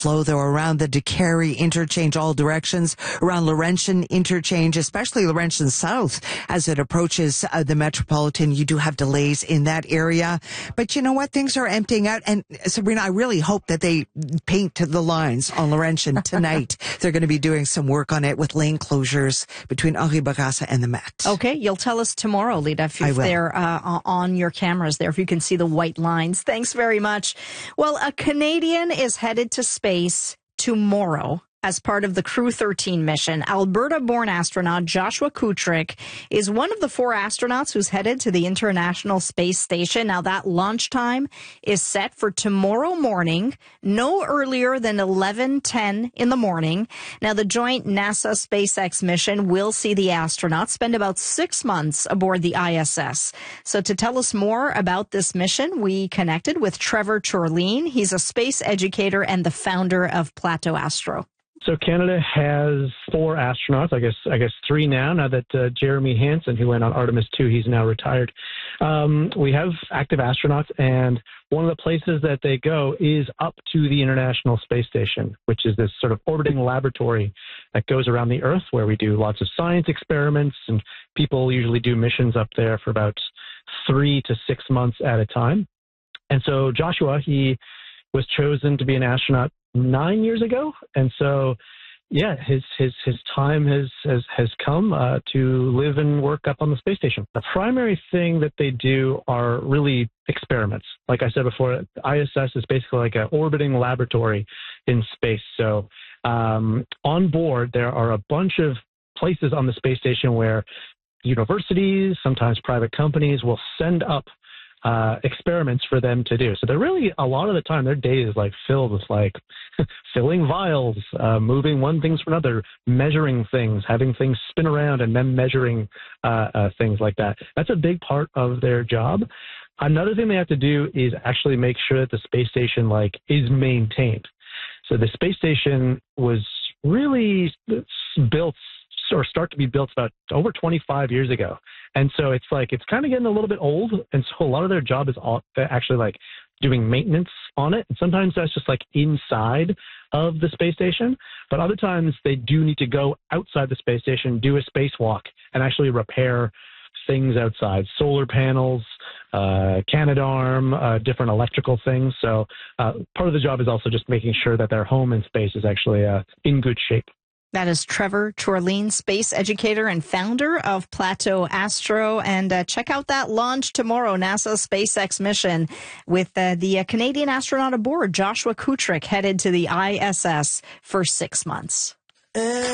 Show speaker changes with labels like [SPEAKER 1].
[SPEAKER 1] flow, though, around the Décarie interchange, all directions, around Laurentian interchange, especially Laurentian South, as it approaches the Metropolitan. You do have delays in that area. But you know what? Things are emptying out. And Sabrina, I really hope that they paint the lines on Laurentian tonight. They're going to be doing some work on it with lane closures between Henri Bourassa and the Met.
[SPEAKER 2] Okay, you'll tell us tomorrow, Lita, if they're on your cameras there, if you can see the white lines. Thanks very much. Well, a Canadian is headed to space tomorrow as part of the Crew 13 mission. Alberta-born astronaut Joshua Kutrick is one of the 4 astronauts who's headed to the International Space Station. Now, that launch time is set for tomorrow morning, no earlier than 11:10 in the morning. Now, the joint NASA-SpaceX mission will see the astronauts spend about 6 months aboard the ISS. So to tell us more about this mission, we connected with Trevor Chorlin. He's a space educator and the founder of Plateau Astro.
[SPEAKER 3] So Canada has 4 astronauts, I guess 3 now that Jeremy Hansen, who went on Artemis 2, he's now retired. We have active astronauts, and one of the places that they go is up to the International Space Station, which is this sort of orbiting laboratory that goes around the Earth, where we do lots of science experiments, and people usually do missions up there for about 3 to 6 months at a time. And so Joshua, he was chosen to be an astronaut 9 years ago, and so his time has come to live and work up on the space station. The primary thing that they do are really experiments. Like I said before, ISS is basically like an orbiting laboratory in space. So on board there are a bunch of places on the space station where universities, sometimes private companies, will send up experiments for them to do. So they're really, a lot of the time, their day is like filled with like filling vials, moving one thing for another, measuring things, having things spin around, and then measuring things like that. That's a big part of their job. Another thing they have to do is actually make sure that the space station is maintained. So the space station was really built or start to be built about over 25 years ago. And so it's kind of getting a little bit old. And so a lot of their job is actually doing maintenance on it. And sometimes that's just inside of the space station. But other times they do need to go outside the space station, do a spacewalk, and actually repair things outside, solar panels, Canadarm, different electrical things. So part of the job is also just making sure that their home in space is actually in good shape.
[SPEAKER 2] That is Trevor Chorlin, space educator and founder of Plateau Astro. And check out that launch tomorrow, NASA's SpaceX mission with the Canadian astronaut aboard, Joshua Kutrick, headed to the ISS for 6 months.